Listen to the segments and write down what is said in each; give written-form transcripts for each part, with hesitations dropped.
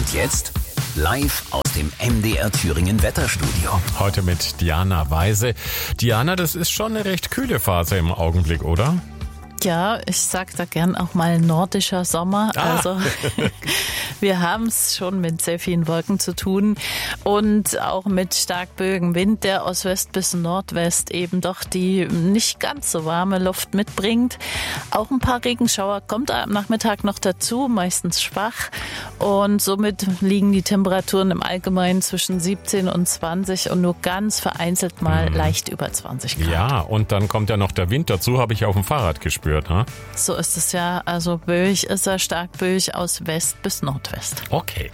Und jetzt live aus dem MDR Thüringen Wetterstudio. Heute mit Diana Weise. Diana, das ist schon eine recht kühle Phase im Augenblick, oder? Ja, ich sag da gern auch mal nordischer Sommer. Also wir haben es schon mit sehr vielen Wolken zu tun und auch mit stark böigem Wind, der aus West bis Nordwest eben doch die nicht ganz so warme Luft mitbringt. Auch ein paar Regenschauer kommt am Nachmittag noch dazu, meistens schwach. Und somit liegen die Temperaturen im Allgemeinen zwischen 17 und 20 und nur ganz vereinzelt mal leicht über 20 Grad. Ja, und dann kommt ja noch der Wind dazu, habe ich auf dem Fahrrad gespürt. Ne? So ist es ja. Also böig ist er, stark böig aus West bis Nordwest. Okay.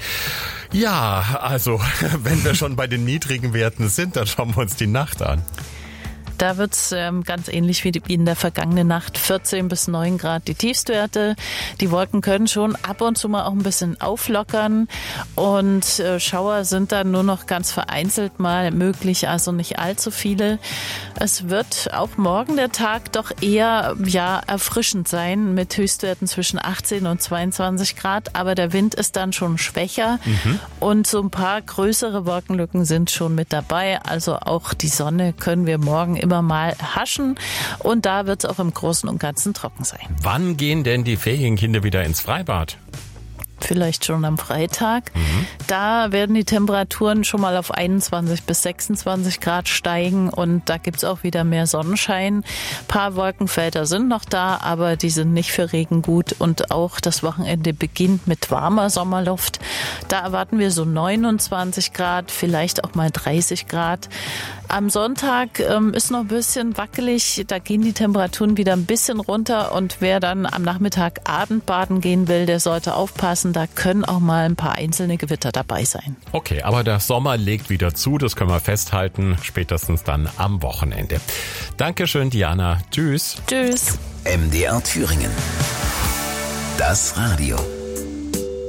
Ja, also wenn wir schon bei den niedrigen Werten sind, dann schauen wir uns die Nacht an. Da wird es ganz ähnlich wie in der vergangenen Nacht 14 bis 9 Grad die Tiefstwerte. Die Wolken können schon ab und zu mal auch ein bisschen auflockern und Schauer sind dann nur noch ganz vereinzelt mal möglich, also nicht allzu viele. Es wird auch morgen der Tag doch eher erfrischend sein mit Höchstwerten zwischen 18 und 22 Grad, aber der Wind ist dann schon schwächer und so ein paar größere Wolkenlücken sind schon mit dabei. Also auch die Sonne können wir morgen immer mal haschen und da wird es auch im Großen und Ganzen trocken sein. Wann gehen denn die Ferienkinder wieder ins Freibad? Vielleicht schon am Freitag. Da werden die Temperaturen schon mal auf 21 bis 26 Grad steigen und da gibt's auch wieder mehr Sonnenschein. Ein paar Wolkenfelder sind noch da, aber die sind nicht für Regen gut und auch das Wochenende beginnt mit warmer Sommerluft. Da erwarten wir so 29 Grad, vielleicht auch mal 30 Grad. Am Sonntag ist noch ein bisschen wackelig, da gehen die Temperaturen wieder ein bisschen runter und wer dann am Nachmittag Abendbaden gehen will, der sollte aufpassen, da können auch mal ein paar einzelne Gewitter dabei sein. Okay, aber der Sommer legt wieder zu, das können wir festhalten, spätestens dann am Wochenende. Dankeschön, Diana. Tschüss. Tschüss. MDR Thüringen. Das Radio.